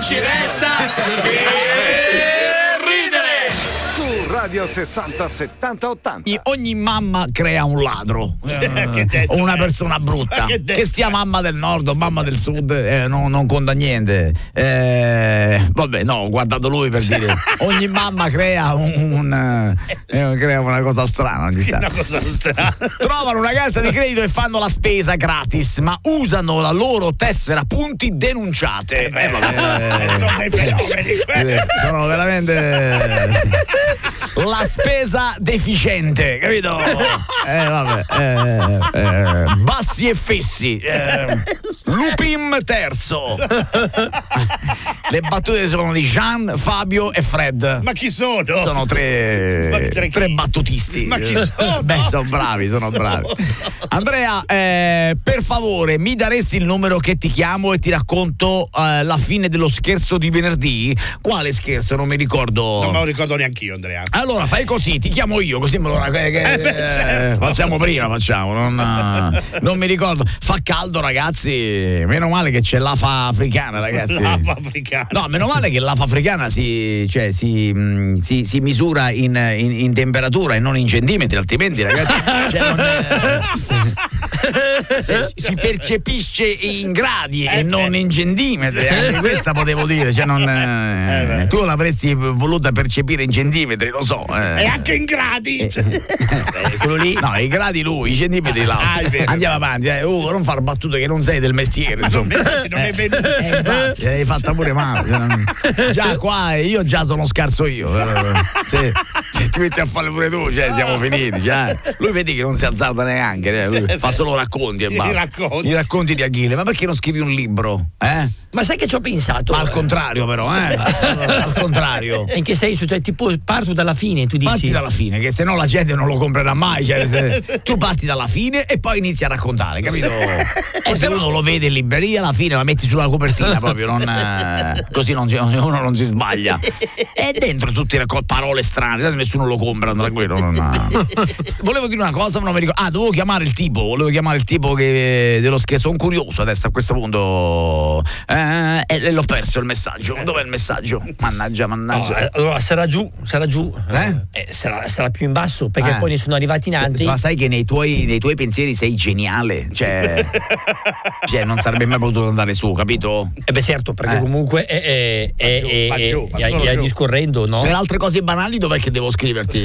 ci resta che ridere. Su Radio 60 70 80. Ogni mamma crea un ladro o una persona brutta, che sia mamma del nord o mamma del sud, non conta niente. Vabbè, no, ho guardato lui per dire ogni mamma crea crea una cosa strana ogni tanto. Una cosa strana. Trovano una carta di credito e fanno la spesa gratis, ma usano la loro tessera punti denunciate. Sono dei fenomeni. Sono veramente la spesa deficiente, capito? Bassi e fessi. Lupim terzo. Le battute sono di Jean, Fabio e Fred. Ma chi sono? Sono tre battutisti. Ma chi sono? Beh, sono bravi. Andrea, per favore, mi daresti il numero che ti chiamo e ti racconto la fine dello scherzo di venerdì? Quale scherzo? Non mi ricordo. Non me lo ricordo neanche io, Andrea. Allora fai così, ti chiamo io, così me lo certo. facciamo prima, non mi ricordo. Fa caldo, ragazzi, meno male che c'è l'afa africana, ragazzi. L'afa africana. No, meno male che l'afa africana si misura in temperatura e non in centimetri, altrimenti, ragazzi, si percepisce in gradi e non in centimetri. Anche questa potevo dire, tu l'avresti voluta percepire in centimetri, lo so. E anche in gradi. Quello lì, no, i gradi lui, i centimetri là. Andiamo avanti, non far battute che non sei del mestiere, insomma. Non è venuto. Infatti, hai fatta pure male. Già qua io già sono scarso io. Se ti metti a fare pure tu, siamo finiti. Già. Lui vedi che non si azzarda neanche, lui fa solo racconti e basta. I racconti di Achille. Ma perché non scrivi un libro? Ma sai che ci ho pensato? Ma al contrario, però, al contrario. In che senso? Cioè, tipo, parto dalla fine, tu dici? Parti dalla fine, che se no la gente non lo comprerà mai. Tu parti dalla fine e poi inizi a raccontare, capito? Forse uno lo vede in libreria, alla fine la metti sulla copertina proprio, così uno non si sbaglia. E dentro tutte le parole strane, tanto nessuno lo compra, tranquillo. Volevo dire una cosa, ma non mi ricordo. Volevo chiamare il tipo dello scherzo. Sono curioso adesso a questo punto. E l'ho perso il messaggio. Dov'è il messaggio? Mannaggia. No, allora sarà giù. Sarà più in basso, perché poi ne sono arrivati in alti. Ma sai che nei tuoi pensieri sei geniale, cioè non sarebbe mai potuto andare su, capito? Beh, certo, perché comunque discorrendo, no? Per altre cose banali dov'è che devo scriverti?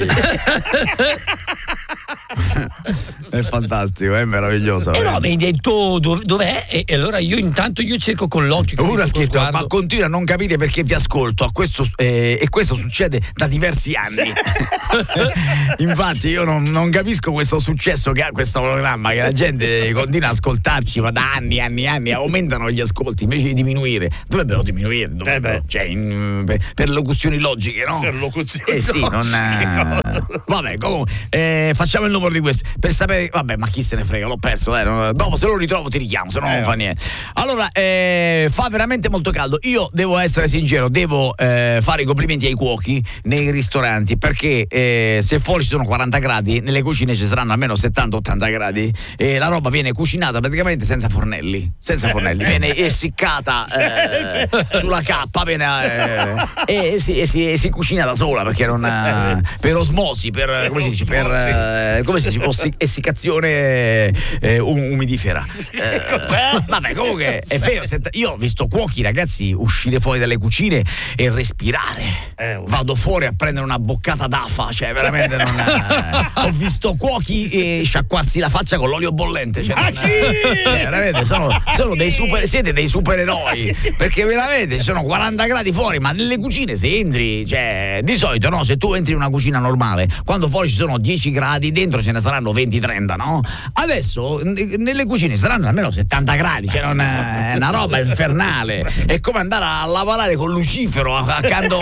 È fantastico, è meraviglioso. No, mi hai detto dov'è? E allora io cerco con l'occhio. Uno ha scritto, ma continua a non capire perché ti ascolto e questo succede da diversi anni. Infatti io non capisco questo successo che ha questo programma, che la gente continua ad ascoltarci, ma da anni, aumentano gli ascolti invece di diminuire. Dovrebbero diminuire, per locuzioni logiche, no? Per locuzioni sì, vabbè, comunque facciamo il numero di questi per sapere. Vabbè, ma chi se ne frega, l'ho perso, dopo se lo ritrovo ti richiamo, se no non fa niente. Allora, fa veramente molto caldo. Io devo essere sincero, devo fare i complimenti ai cuochi nei ristoranti, perché se fuori ci sono 40 gradi, nelle cucine ci saranno almeno 70-80 gradi e la roba viene cucinata praticamente senza fornelli, viene essiccata sulla cappa, e si cucina da sola, perché non per osmosi, come si dice, essiccazione umidifera. Vabbè, comunque è vero, io ho visto cuochi, ragazzi, uscire fuori dalle cucine e respirare. Vado fuori a prendere una boccata d'afa, cioè veramente ho visto cuochi sciacquarsi la faccia con l'olio bollente, veramente siete dei supereroi, perché veramente ci sono 40 gradi fuori, ma nelle cucine se entri, di solito, no, se tu entri in una cucina normale, quando fuori ci sono 10 gradi, dentro ce ne saranno 20-30, no? Adesso nelle cucine saranno almeno 70 gradi, è una roba infernale. È come andare a lavorare con Lucifero accanto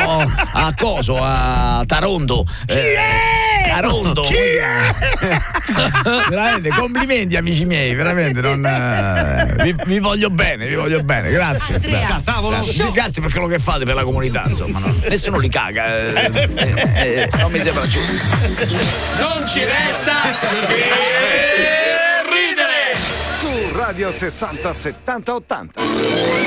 a Tarondo. Carondo. Veramente, complimenti amici miei, veramente vi voglio bene, grazie. Grazie per quello che fate per la comunità, insomma, no? Nessuno li caga. Non mi sembra giusto. Non ci resta che ridere. Su Radio 60 70 80.